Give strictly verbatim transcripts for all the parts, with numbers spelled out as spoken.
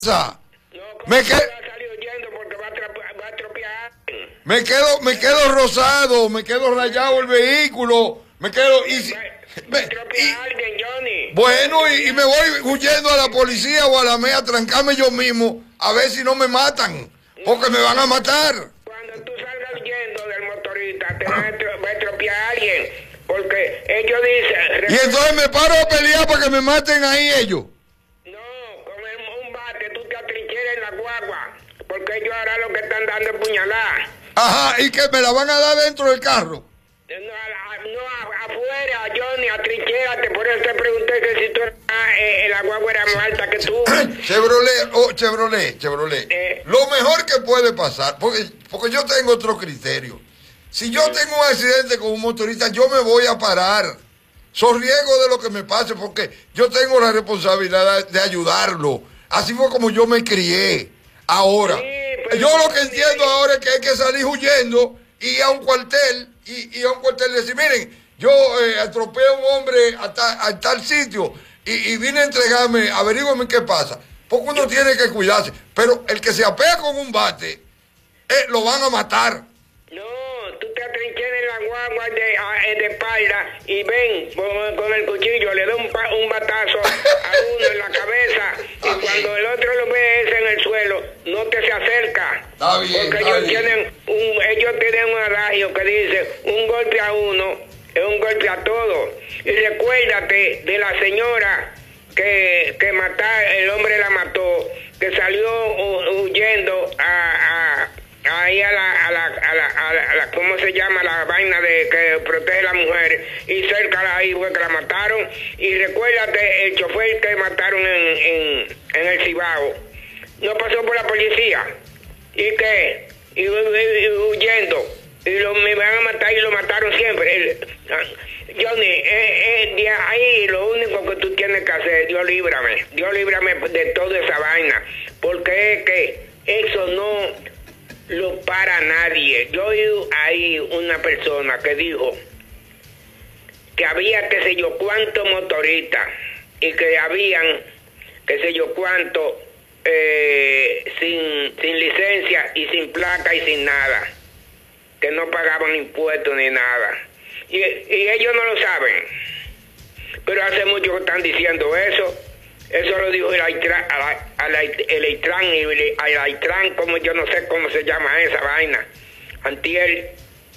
No, me quedo me quedo me quedo rosado, me quedo rayado el vehículo, me quedo y, si, me, y alguien, Johnny. bueno y, y me voy huyendo a la policía o a la mea a trancarme yo mismo a ver si no me matan, porque me van a matar. Cuando tú salgas huyendo del motorista te va a, va a estropear a alguien, porque ellos dicen. Y entonces me paro a pelear para que me maten ahí ellos. En la guagua, porque ellos ahora lo que están dando es puñalada. Ajá, ¿y que me la van a dar dentro del carro? No, no afuera, Johnny, atrinchérate. Por eso te pregunté que si tú eh, la guagua era más alta que tú. Chevrolet, oh, Chevrolet, Chevrolet. Eh. Lo mejor que puede pasar, porque, porque yo tengo otro criterio. Si yo tengo un accidente con un motorista, yo me voy a parar. Sorriego de lo que me pase, porque yo tengo la responsabilidad de ayudarlo. Así fue como yo me crié. Ahora, sí, yo lo que entiendo ahora es que hay que salir huyendo y ir a un cuartel y, y a un cuartel y decir, miren, yo eh, atropellé a un hombre a, ta, a tal sitio y, y vine a entregarme, averígame qué pasa. Porque uno tiene que cuidarse. Pero el que se apea con un bate, eh, lo van a matar. No, tú te atrincheras en la guagua de, a, de espalda y ven con, con el cuchillo, le da un, un batazo a uno en la cabeza. Y cuando el otro lo ve ese en el suelo, no te se acerca. Está bien, porque está ellos, bien. Tienen un, ellos tienen un adagio que dice, un golpe a uno es un golpe a todos. Y recuérdate de la señora que, que matar, el hombre la mató, que salió huyendo a... a ahí a la, a la, a la, a la, a la, ¿cómo se llama? La vaina de que protege a la mujer, y cerca de ahí fue que la mataron. Y recuérdate, el chofer que mataron en, en, en el Cibao, no pasó por la policía, y que, y, y, y huyendo, y lo, me van a matar, y lo mataron siempre. El, Johnny, eh, eh, de ahí lo único que tú tienes que hacer, Dios líbrame, Dios líbrame de toda esa vaina, porque es que eso no lo para nadie. Yo oí ahí una persona que dijo que había qué sé yo cuántos motoristas y que habían qué sé yo cuánto eh, sin, sin licencia y sin placa y sin nada, que no pagaban impuestos ni nada, y, y ellos no lo saben, pero hace mucho que están diciendo eso. Eso lo dijo el Aitran, el Aitran, el Aitran, como yo no sé cómo se llama esa vaina, antier,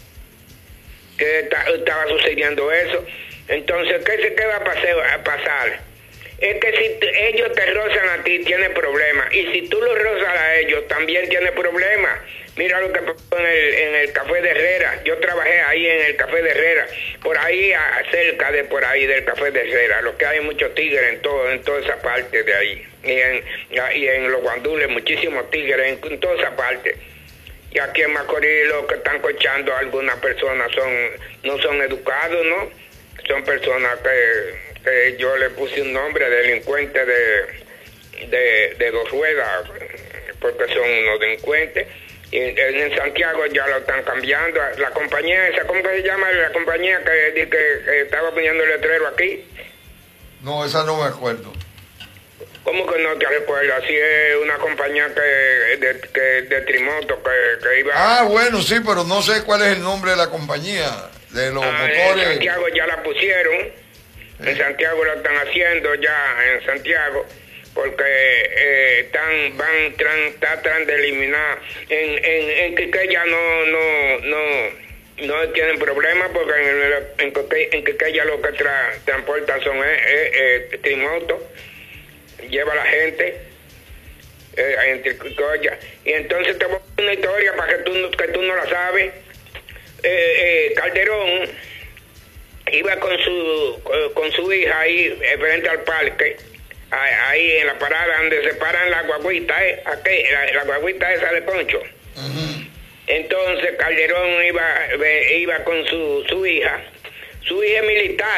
que estaba sucediendo eso. Entonces, ¿qué, qué va a pasar? Es que si ellos te rozan a ti, tiene problemas. Y si tú los rozas a ellos, también tiene problemas. Mira lo que pasó en el, en el Café de Herrera. Yo trabajé ahí en el Café de Herrera. Por ahí, a, cerca de por ahí del Café de Herrera. Lo que hay muchos tigres en todo, en toda esa parte de ahí. Y en, y en los guandules, muchísimos tigres en, en toda esa parte. Y aquí en Macorís lo que están cochando a algunas personas son, no son educados, ¿no? Son personas que, que yo le puse un nombre, delincuentes de, de, de dos ruedas, porque son unos delincuentes. Y en, en Santiago ya lo están cambiando. La compañía esa, ¿cómo que se llama? La compañía que, que, que estaba poniendo el letrero aquí. No, esa no me acuerdo. ¿Cómo que no te recuerdas? Si es una compañía que de, que, de Trimoto que, que iba... Ah, bueno, sí, pero no sé cuál es el nombre de la compañía, de los ah, motores. En Santiago ya la pusieron. Eh. En Santiago lo están haciendo ya, en Santiago, porque eh, están, van, tran, tratan de eliminar. En, en, en Quiqueya no, no, no, no tienen problemas, porque en, en, en Quiqueya lo que tra, transportan son eh, eh, eh, Trimoto. Lleva a la gente eh, entre Quiqueya. Y entonces te voy a dar una historia para que tú, que tú no la sabes. Eh, eh, Calderón iba con su con su hija ahí frente al parque, ahí en la parada donde se paran las guaguitas, ¿eh? Aquí, la, la guaguita esa de Poncho. Uh-huh. Entonces Calderón iba iba con su, su hija. Su hija es militar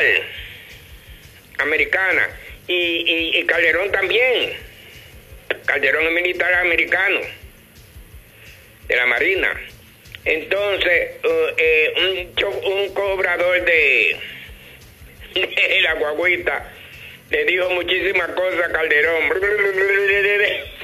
americana. Y, y, y Calderón también. Calderón es militar americano de la Marina. Entonces uh, eh, un, un cobrador de, de la guaguita le dijo muchísimas cosas a Calderón.